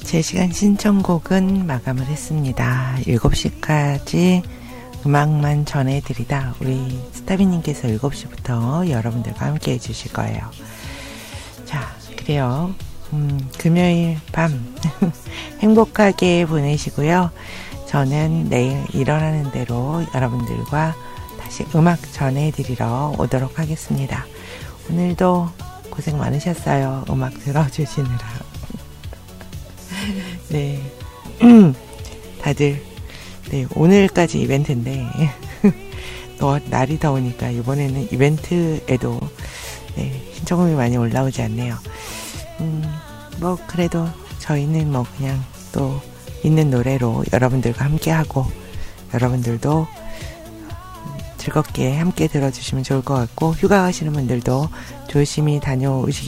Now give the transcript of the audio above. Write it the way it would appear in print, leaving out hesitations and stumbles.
제 시간 신청곡은 마감을 했습니다. 7시까지 음악만 전해드리다 우리 스타비님께서 7시부터 여러분들과 함께 해주실 거예요. 자, 그래요. 금요일 밤 행복하게 보내시고요. 저는 내일 일어나는 대로 여러분들과 다시 음악 전해드리러 오도록 하겠습니다. 오늘도 고생 많으셨어요. 음악 들어주시느라. 네. 다들, 네, 오늘까지 이벤트인데, 날이 더우니까 이번에는 이벤트에도, 네, 신청곡이 많이 올라오지 않네요. 그래도 저희는 그냥 또 있는 노래로 여러분들과 함께하고, 여러분들도 즐겁게 함께 들어주시면 좋을 것 같고, 휴가 가시는 분들도 조심히 다녀오시기